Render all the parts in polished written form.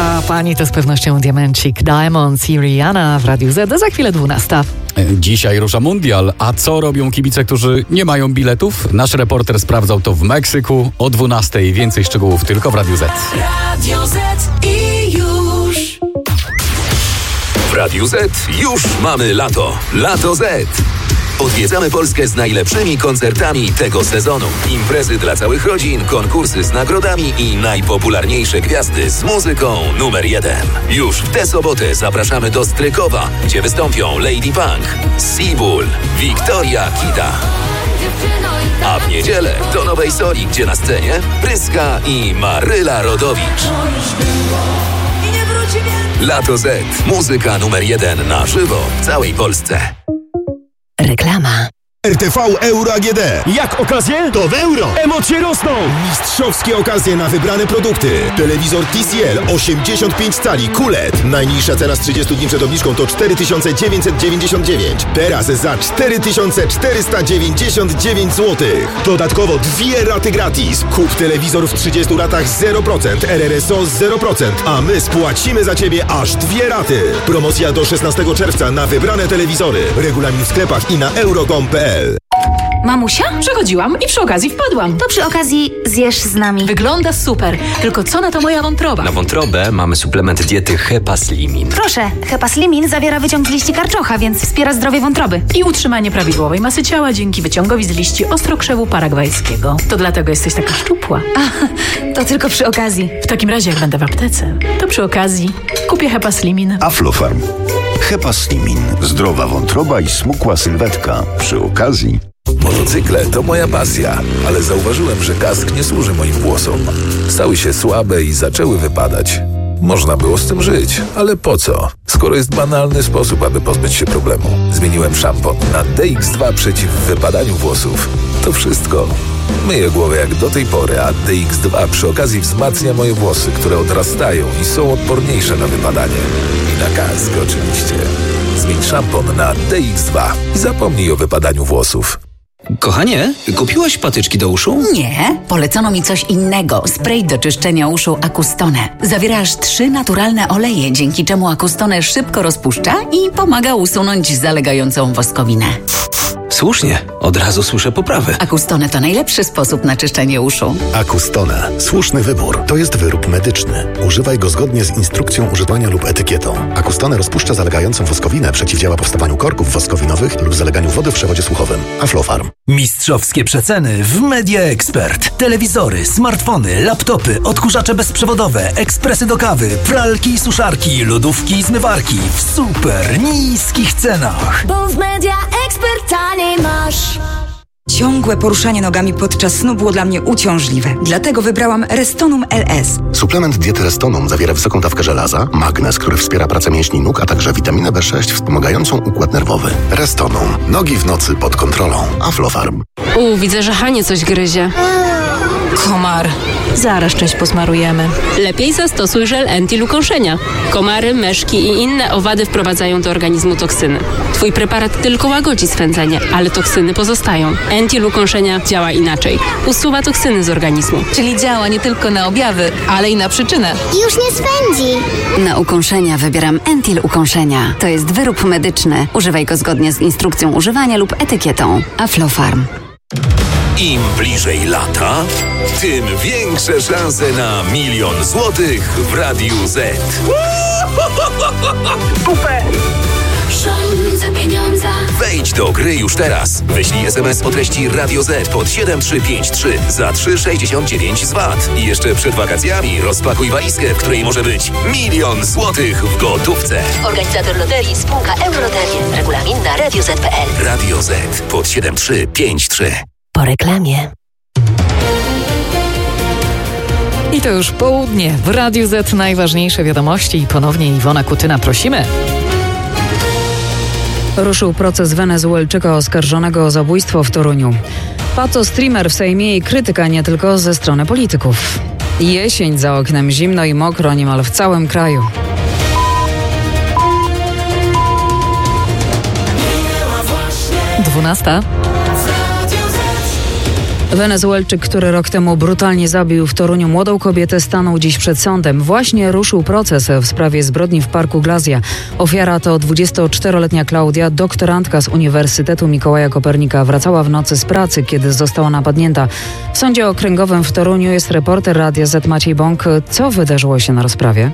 Ta pani to z pewnością diamencik Diamonds i Rihanna w Radiu Z. Za chwilę 12. Dzisiaj rusza mundial, a co robią kibice, którzy nie mają biletów? Nasz reporter sprawdzał to w Meksyku o 12. Więcej szczegółów tylko w Radiu Z. Radio Z i już. W Radiu Z już mamy lato. Lato Z. Odwiedzamy Polskę z najlepszymi koncertami tego sezonu. Imprezy dla całych rodzin, konkursy z nagrodami i najpopularniejsze gwiazdy z muzyką numer 1. Już w tę sobotę zapraszamy do Strykowa, gdzie wystąpią Lady Punk, Seabull, Wiktoria Kita. A w niedzielę do Nowej Soli, gdzie na scenie Pryska i Maryla Rodowicz. Lato Z. Muzyka numer 1 na żywo w całej Polsce. Reklama. RTV Euro AGD. Jak okazje? To w euro. Emocje rosną. Mistrzowskie okazje na wybrane produkty. Telewizor TCL 85 cali QLED. Najniższa cena z 30 dni przed obniżką to 4999. Teraz za 4499 zł. Dodatkowo 2 raty gratis. Kup telewizor w 30 ratach 0%, RRSO 0%, a my spłacimy za Ciebie aż 2 raty. Promocja do 16 czerwca na wybrane telewizory. Regulamin w sklepach i na euro.com.pl. Mamusia? Przechodziłam i przy okazji wpadłam. To przy okazji zjesz z nami. Wygląda super, tylko co na to moja wątroba? Na wątrobę mamy suplement diety Hepaslimin. Proszę, Hepaslimin zawiera wyciąg z liści karczocha, więc wspiera zdrowie wątroby. I utrzymanie prawidłowej masy ciała dzięki wyciągowi z liści ostrokrzewu paragwajskiego. To dlatego jesteś taka szczupła. To tylko przy okazji. W takim razie jak będę w aptece, to przy okazji kupię Hepaslimin. Aflofarm. Hepaslimin. Zdrowa wątroba i smukła sylwetka. Przy okazji. Motocykle to moja pasja, ale zauważyłem, że kask nie służy moim włosom. Stały się słabe i zaczęły wypadać. Można było z tym żyć, ale po co? Skoro jest banalny sposób, aby pozbyć się problemu. Zmieniłem szampon na DX2 przeciw wypadaniu włosów. To wszystko. Myję głowę jak do tej pory, a DX2 przy okazji wzmacnia moje włosy, które odrastają i są odporniejsze na wypadanie. I na kask oczywiście. Zmień szampon na DX2 i zapomnij o wypadaniu włosów. Kochanie, kupiłaś patyczki do uszu? Nie, polecono mi coś innego. Spray do czyszczenia uszu Acustone. Zawiera aż 3 naturalne oleje, dzięki czemu Acustone szybko rozpuszcza i pomaga usunąć zalegającą woskowinę. Słusznie, od razu słyszę poprawę. Acustone to najlepszy sposób na czyszczenie uszu. Acustone. Słuszny wybór. To jest wyrób medyczny. Używaj go zgodnie z instrukcją używania lub etykietą. Acustone rozpuszcza zalegającą woskowinę, przeciwdziała powstawaniu korków woskowinowych lub zaleganiu wody w przewodzie słuchowym. Aflofarm. Mistrzowskie przeceny w Media Expert. Telewizory, smartfony, laptopy, odkurzacze bezprzewodowe, ekspresy do kawy, pralki i suszarki, lodówki i zmywarki w super niskich cenach. Bo w Media Expert taniej masz. Ciągłe poruszanie nogami podczas snu było dla mnie uciążliwe. Dlatego wybrałam Restonum LS. Suplement diety Restonum zawiera wysoką dawkę żelaza, magnez, który wspiera pracę mięśni nóg, a także witaminę B6 wspomagającą układ nerwowy. Restonum. Nogi w nocy pod kontrolą. Aflofarm. Widzę, że Hanie coś gryzie. Komar. Zaraz część posmarujemy. Lepiej zastosuj żel Entil ukąszenia. Komary, meszki i inne owady wprowadzają do organizmu toksyny. Twój preparat tylko łagodzi swędzenie, ale toksyny pozostają. Entil ukąszenia działa inaczej. Usuwa toksyny z organizmu. Czyli działa nie tylko na objawy, ale i na przyczynę. Już nie swędzi. Na ukąszenia wybieram Entil ukąszenia. To jest wyrób medyczny. Używaj go zgodnie z instrukcją używania lub etykietą. Aflofarm. Im bliżej lata, tym większe szanse na 1 000 000 złotych w Radiu Z. Super! Rządzę pieniądza. Wejdź do gry już teraz. Wyślij SMS o treści Radio Z pod 7353 za 3,69 z VAT. I jeszcze przed wakacjami rozpakuj walizkę, w której może być 1 000 000 złotych w gotówce. Organizator loterii spółka Euroloterie. Regulamin na radioz.pl. Radio Z pod 7353. Po reklamie. I to już południe. W Radiu Z najważniejsze wiadomości i ponownie Iwona Kutyna, prosimy. Ruszył proces Wenezuelczyka oskarżonego o zabójstwo w Toruniu. Pato streamer w Sejmie i krytyka nie tylko ze strony polityków. Jesień za oknem, zimno i mokro niemal w całym kraju. 12. Wenezuelczyk, który rok temu brutalnie zabił w Toruniu młodą kobietę, stanął dziś przed sądem. Właśnie ruszył proces w sprawie zbrodni w Parku Glazia. Ofiara to 24-letnia Klaudia, doktorantka z Uniwersytetu Mikołaja Kopernika. Wracała w nocy z pracy, kiedy została napadnięta. W Sądzie Okręgowym w Toruniu jest reporter Radia Z Maciej Bąk. Co wydarzyło się na rozprawie?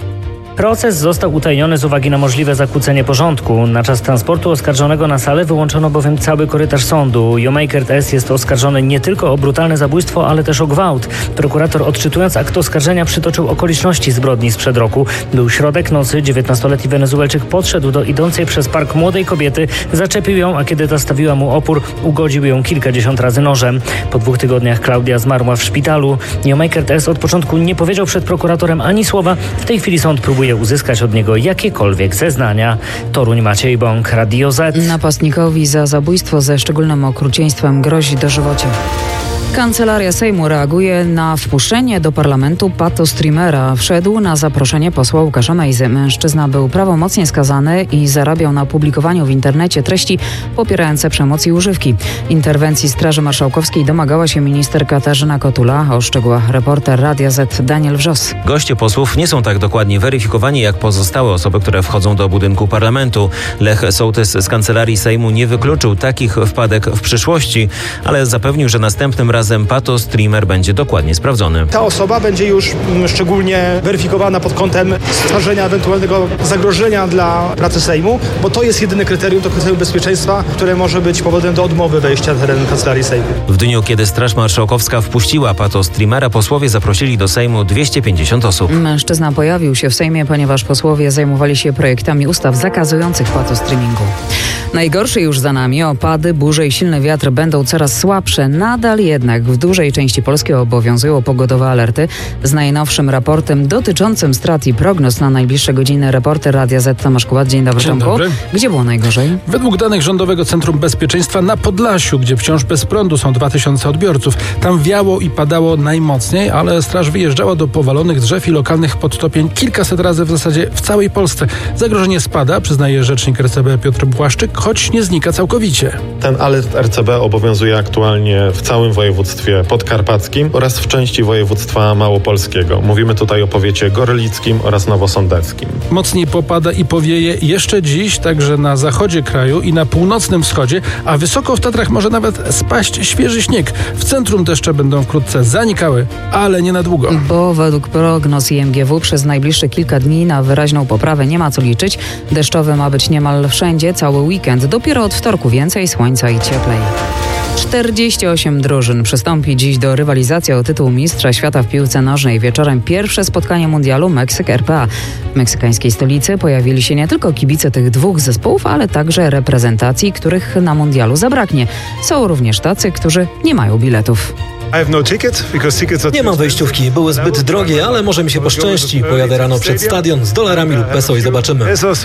Proces został utajniony z uwagi na możliwe zakłócenie porządku. Na czas transportu oskarżonego na salę wyłączono bowiem cały korytarz sądu. Jomakert S. jest oskarżony nie tylko o brutalne zabójstwo, ale też o gwałt. Prokurator, odczytując akt oskarżenia, przytoczył okoliczności zbrodni sprzed roku. Był środek nocy, 19-letni Wenezuelczyk podszedł do idącej przez park młodej kobiety, zaczepił ją, a kiedy ta stawiła mu opór, ugodził ją kilkadziesiąt razy nożem. Po 2 tygodniach Klaudia zmarła w szpitalu. Jomakert S. od początku nie powiedział przed prokuratorem ani słowa. W tej chwili sąd próbuje uzyskać od niego jakiekolwiek zeznania. Toruń, Maciej Bąk, Radio Z. Napastnikowi za zabójstwo ze szczególnym okrucieństwem grozi dożywocie. Kancelaria Sejmu reaguje na wpuszczenie do parlamentu patostreamera. Wszedł na zaproszenie posła Łukasza Mejzy. Mężczyzna był prawomocnie skazany i zarabiał na publikowaniu w internecie treści popierające przemoc i używki. Interwencji Straży Marszałkowskiej domagała się minister Katarzyna Kotula. O szczegółach reporter Radia Z Daniel Wrzos. Goście posłów nie są tak dokładnie weryfikowani jak pozostałe osoby, które wchodzą do budynku parlamentu. Lech Sołtys z Kancelarii Sejmu nie wykluczył takich wpadek w przyszłości, ale zapewnił, że następnym razem patostreamer będzie dokładnie sprawdzony. Ta osoba będzie już szczególnie weryfikowana pod kątem stworzenia ewentualnego zagrożenia dla pracy Sejmu, bo to jest jedyne kryterium, to kryterium bezpieczeństwa, które może być powodem do odmowy wejścia na teren Kancelarii Sejmu. W dniu, kiedy Straż Marszałkowska wpuściła patostreamera, posłowie zaprosili do Sejmu 250 osób. Mężczyzna pojawił się w Sejmie, ponieważ posłowie zajmowali się projektami ustaw zakazujących patostreamingu. Najgorsze już za nami. Opady, burze i silny wiatr będą coraz słabsze. Nadal jednak w dużej części Polski obowiązują pogodowe alerty. Z najnowszym raportem dotyczącym strat i prognoz na najbliższe godziny reporter Radia Z Tomasz Kubat. Dzień dobry, Tomku. Gdzie było najgorzej? Według danych Rządowego Centrum Bezpieczeństwa na Podlasiu, gdzie wciąż bez prądu są 2000 odbiorców. Tam wiało i padało najmocniej, ale straż wyjeżdżała do powalonych drzew i lokalnych podtopień kilkaset razy w zasadzie w całej Polsce. Zagrożenie spada, przyznaje rzecznik RCB Piotr Błaszczyk, choć nie znika całkowicie. Ten alert RCB obowiązuje aktualnie w całym województwie podkarpackim oraz w części województwa małopolskiego. Mówimy tutaj o powiecie gorlickim oraz nowosądeckim. Mocniej popada i powieje jeszcze dziś, także na zachodzie kraju i na północnym wschodzie, a wysoko w Tatrach może nawet spaść świeży śnieg. W centrum deszcze będą wkrótce zanikały, ale nie na długo. Bo według prognoz IMGW przez najbliższe kilka dni na wyraźną poprawę nie ma co liczyć. Deszczowy ma być niemal wszędzie cały weekend. Dopiero od wtorku więcej słońca i cieplej. 48 drużyn przystąpi dziś do rywalizacji o tytuł mistrza świata w piłce nożnej. Wieczorem pierwsze spotkanie mundialu Meksyk-RPA. W meksykańskiej stolicy pojawili się nie tylko kibice tych dwóch zespołów, ale także reprezentacji, których na mundialu zabraknie. Są również tacy, którzy nie mają biletów. Nie mam wejściówki, były zbyt drogie, ale może mi się poszczęści. Pojadę rano przed stadion z dolarami lub peso i zobaczymy.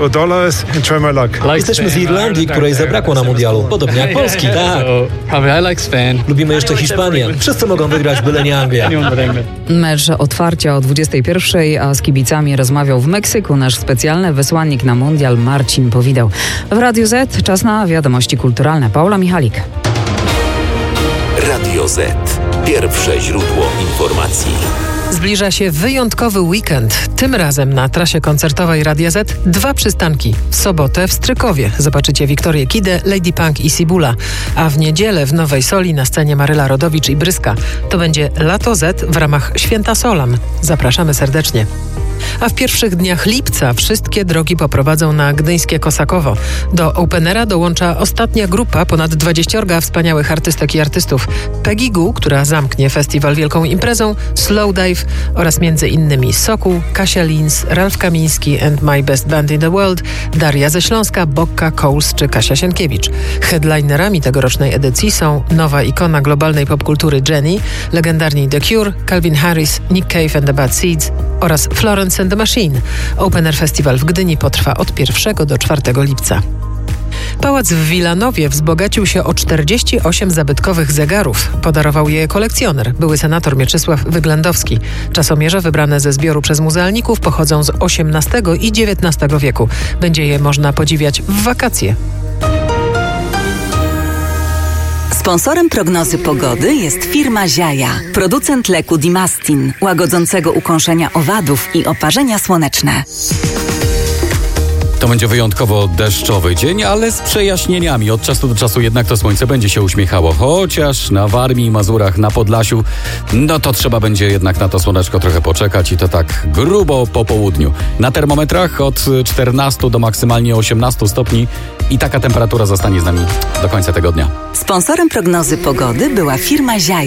Jesteśmy z Irlandii, której zabrakło na mundialu, podobnie jak Polski. Tak. Lubimy jeszcze Hiszpanię. Wszyscy mogą wygrać, byle nie Anglia. Mecz otwarcia o 21:00, a z kibicami rozmawiał w Meksyku nasz specjalny wysłannik na mundial Marcin Powidał. W Radiu Z czas na wiadomości kulturalne. Paula Michalik. Radio Z. Pierwsze źródło informacji. Zbliża się wyjątkowy weekend. Tym razem na trasie koncertowej Radia Z 2 przystanki. W sobotę w Strykowie zobaczycie Wiktorię Kidę, Lady Punk i Sibula. A w niedzielę w Nowej Soli na scenie Maryla Rodowicz i Bryska. To będzie Lato Z w ramach Święta Solan. Zapraszamy serdecznie. A w pierwszych dniach lipca wszystkie drogi poprowadzą na gdyńskie Kosakowo. Do Openera dołącza ostatnia grupa, ponad 20 wspaniałych artystek i artystów. Peggy Goo, która zamknie festiwal wielką imprezą, Slowdive oraz m.in. Sokół, Kasia Lins, Ralf Kamiński and My Best Band in the World, Daria ze Śląska, Bokka, Coles czy Kasia Sienkiewicz. Headlinerami tegorocznej edycji są nowa ikona globalnej popkultury Jenny, legendarni The Cure, Calvin Harris, Nick Cave and the Bad Seeds oraz Florence and the Machine. Open Air Festiwal w Gdyni potrwa od 1 do 4 lipca. Pałac w Wilanowie wzbogacił się o 48 zabytkowych zegarów. Podarował je kolekcjoner, były senator Mieczysław Wyględowski. Czasomierze wybrane ze zbioru przez muzealników pochodzą z XVIII i XIX wieku. Będzie je można podziwiać w wakacje. Sponsorem prognozy pogody jest firma Ziaja, producent leku Dimastin, łagodzącego ukąszenia owadów i oparzenia słoneczne. To będzie wyjątkowo deszczowy dzień, ale z przejaśnieniami. Od czasu do czasu jednak to słońce będzie się uśmiechało. Chociaż na Warmii, Mazurach, na Podlasiu, no to trzeba będzie jednak na to słoneczko trochę poczekać i to tak grubo po południu. Na termometrach od 14 do maksymalnie 18 stopni i taka temperatura zostanie z nami do końca tego dnia. Sponsorem prognozy pogody była firma Ziaja.